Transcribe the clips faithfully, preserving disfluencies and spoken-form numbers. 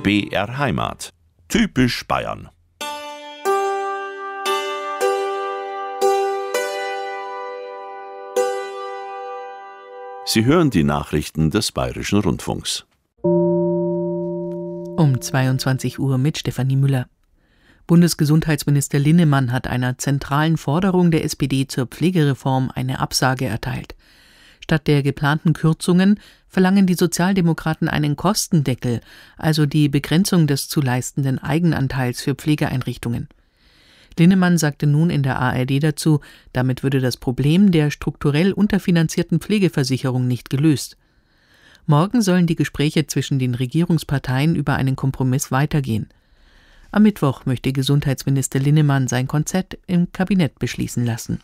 B R Heimat. Typisch Bayern. Sie hören die Nachrichten des Bayerischen Rundfunks. Um zweiundzwanzig Uhr mit Stefanie Müller. Bundesgesundheitsminister Linnemann hat einer zentralen Forderung der S P D zur Pflegereform eine Absage erteilt. Statt der geplanten Kürzungen verlangen die Sozialdemokraten einen Kostendeckel, also die Begrenzung des zu leistenden Eigenanteils für Pflegeeinrichtungen. Linnemann sagte nun in der A R D dazu, damit würde das Problem der strukturell unterfinanzierten Pflegeversicherung nicht gelöst. Morgen sollen die Gespräche zwischen den Regierungsparteien über einen Kompromiss weitergehen. Am Mittwoch möchte Gesundheitsminister Linnemann sein Konzept im Kabinett beschließen lassen.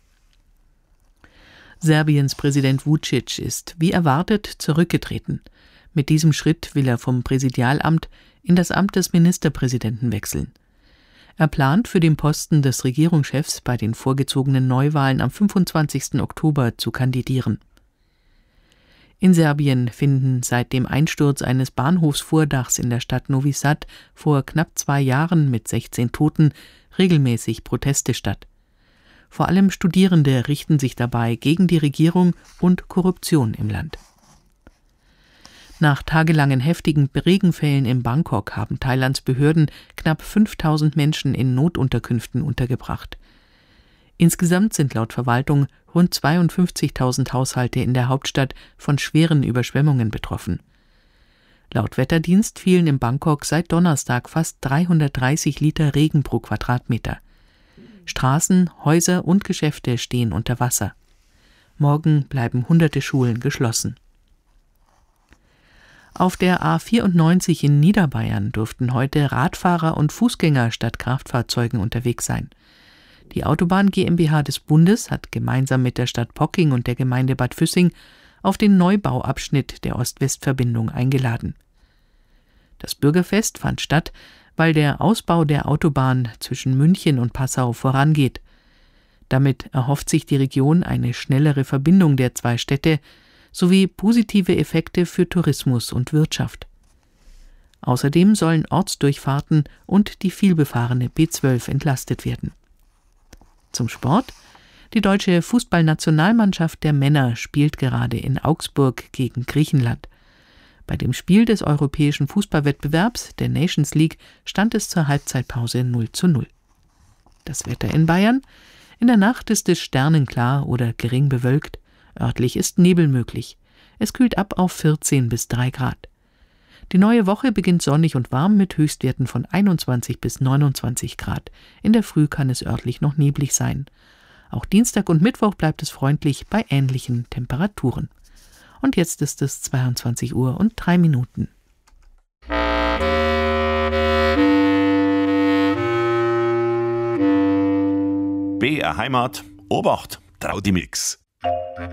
Serbiens Präsident Vučić ist, wie erwartet, zurückgetreten. Mit diesem Schritt will er vom Präsidialamt in das Amt des Ministerpräsidenten wechseln. Er plant, für den Posten des Regierungschefs bei den vorgezogenen Neuwahlen am fünfundzwanzigsten Oktober zu kandidieren. In Serbien finden seit dem Einsturz eines Bahnhofsvordachs in der Stadt Novi Sad vor knapp zwei Jahren mit sechzehn Toten regelmäßig Proteste statt. Vor allem Studierende richten sich dabei gegen die Regierung und Korruption im Land. Nach tagelangen heftigen Regenfällen in Bangkok haben Thailands Behörden knapp fünftausend Menschen in Notunterkünften untergebracht. Insgesamt sind laut Verwaltung rund zweiundfünfzigtausend Haushalte in der Hauptstadt von schweren Überschwemmungen betroffen. Laut Wetterdienst fielen in Bangkok seit Donnerstag fast dreihundertdreißig Liter Regen pro Quadratmeter. Straßen, Häuser und Geschäfte stehen unter Wasser. Morgen bleiben hunderte Schulen geschlossen. Auf der A vierundneunzig in Niederbayern durften heute Radfahrer und Fußgänger statt Kraftfahrzeugen unterwegs sein. Die Autobahn GmbH des Bundes hat gemeinsam mit der Stadt Pocking und der Gemeinde Bad Füssing auf den Neubauabschnitt der Ost-West-Verbindung eingeladen. Das Bürgerfest fand statt, weil der Ausbau der Autobahn zwischen München und Passau vorangeht. Damit erhofft sich die Region eine schnellere Verbindung der zwei Städte sowie positive Effekte für Tourismus und Wirtschaft. Außerdem sollen Ortsdurchfahrten und die vielbefahrene B zwölf entlastet werden. Zum Sport. Die deutsche Fußballnationalmannschaft der Männer spielt gerade in Augsburg gegen Griechenland. Bei dem Spiel des europäischen Fußballwettbewerbs, der Nations League, stand es zur Halbzeitpause null zu null. Das Wetter in Bayern. In der Nacht ist es sternenklar oder gering bewölkt. Örtlich ist Nebel möglich. Es kühlt ab auf vierzehn bis drei Grad. Die neue Woche beginnt sonnig und warm mit Höchstwerten von einundzwanzig bis neunundzwanzig Grad. In der Früh kann es örtlich noch neblig sein. Auch Dienstag und Mittwoch bleibt es freundlich bei ähnlichen Temperaturen. Und jetzt ist es zweiundzwanzig Uhr und drei Minuten. B R Heimat. Obacht, trau die Mix.